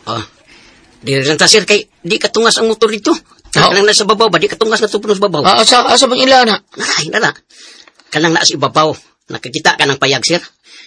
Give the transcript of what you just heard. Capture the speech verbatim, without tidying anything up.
Oh, di rin ta, sir, kay di katungas ang motor dito. Oh. Kanang nasa babaw ba, di katungas nga tupunos babaw. Ah, asa, asa bang ila na? Ay, nala. Kanang nasa ibabaw. Nakikita ka ng payag, sir.